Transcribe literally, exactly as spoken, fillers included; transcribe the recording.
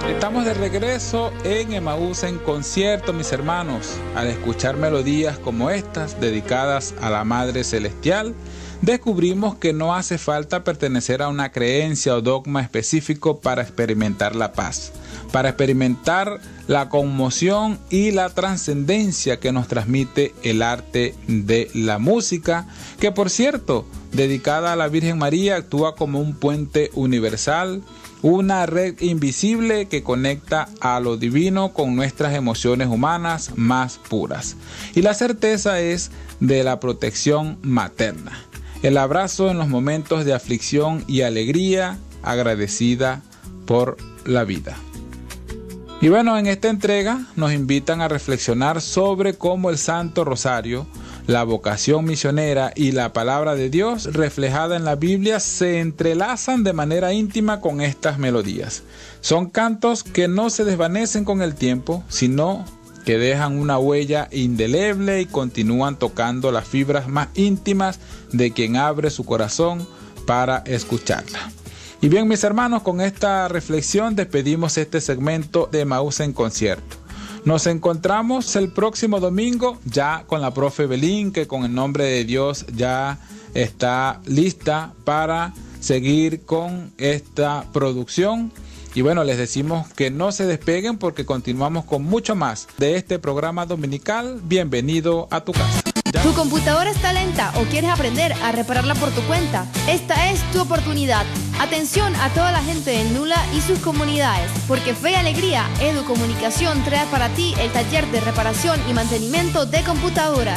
Estamos de regreso en Emaús en concierto, mis hermanos. Al escuchar melodías como estas, dedicadas a la Madre Celestial, descubrimos que no hace falta pertenecer a una creencia o dogma específico para experimentar la paz, para experimentar la conmoción y la trascendencia que nos transmite el arte de la música, que por cierto, dedicada a la Virgen María, actúa como un puente universal, una red invisible que conecta a lo divino con nuestras emociones humanas más puras. Y la certeza es de la protección materna, el abrazo en los momentos de aflicción y alegría, agradecida por la vida. Y bueno, en esta entrega nos invitan a reflexionar sobre cómo el Santo Rosario, la vocación misionera y la palabra de Dios reflejada en la Biblia se entrelazan de manera íntima con estas melodías. Son cantos que no se desvanecen con el tiempo, sino que dejan una huella indeleble y continúan tocando las fibras más íntimas de quien abre su corazón para escucharla. Y bien, mis hermanos, con esta reflexión despedimos este segmento de Emaús en concierto. Nos encontramos el próximo domingo ya con la profe Belín, que con el nombre de Dios ya está lista para seguir con esta producción. Y bueno, les decimos que no se despeguen porque continuamos con mucho más de este programa dominical. Bienvenido a tu casa. ¿Ya? ¿Tu computadora está lenta o quieres aprender a repararla por tu cuenta? Esta es tu oportunidad. Atención a toda la gente de Nula y sus comunidades, porque Fe y Alegría Educomunicación trae para ti el taller de reparación y mantenimiento de computadoras.